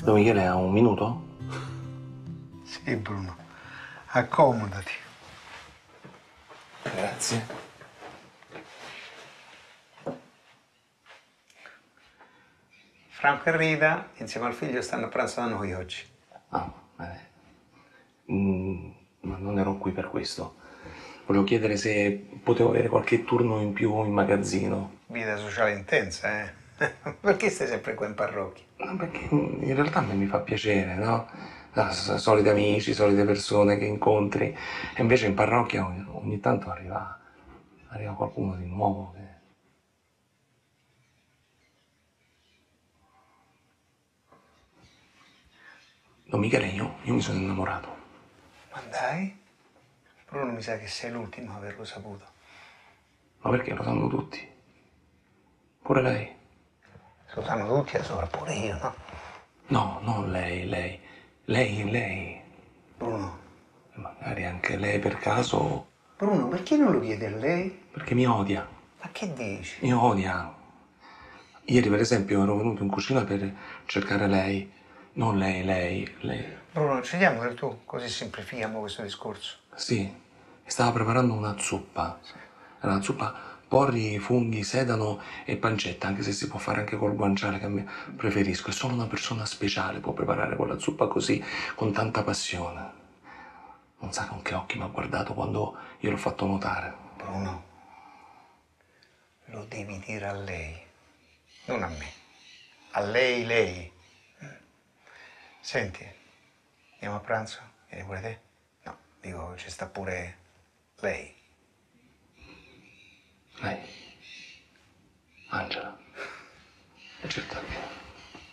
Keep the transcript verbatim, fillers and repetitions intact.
Don Michele ha un minuto? Sì, Bruno. Accomodati. Grazie. Franco e Rita, insieme al figlio, stanno a pranzo da noi oggi. Ah, bene. Mm, ma non ero qui per questo. Volevo chiedere se potevo avere qualche turno in più in magazzino. Vita sociale intensa, eh? Perché stai sempre qua in parrocchia? No, perché in realtà a me mi fa piacere, no? Ah, s- Soliti amici, solite persone che incontri. E invece in parrocchia ogni, ogni tanto arriva, arriva qualcuno di nuovo. Che... Don Michele, io, io mi sono innamorato. Ma dai? Bruno, mi sa che sei l'ultimo a averlo saputo. Ma perché lo sanno tutti? Pure lei? Lo sanno tutti, allora pure io, no? No, non lei, lei. Lei, lei. Bruno. E magari anche lei per caso. Bruno, perché non lo chiedi a lei? Perché mi odia. Ma che dici? Mi odia. Ieri, per esempio, ero venuto in cucina per cercare lei. Non lei, lei, lei. Bruno, scegliamo del tu, così semplifichiamo questo discorso. Sì, stava preparando una zuppa. Era una zuppa porri, funghi, sedano e pancetta, anche se si può fare anche col guanciale, che a me preferisco. E solo una persona speciale può preparare quella zuppa così, con tanta passione. Non sa con che occhi mi ha guardato quando io l'ho fatto notare. Bruno, lo devi dire a lei, non a me. A lei, lei. Senti, andiamo a pranzo? Vieni pure te? No, dico, ci sta pure lei. Lei? Angela? E certo che...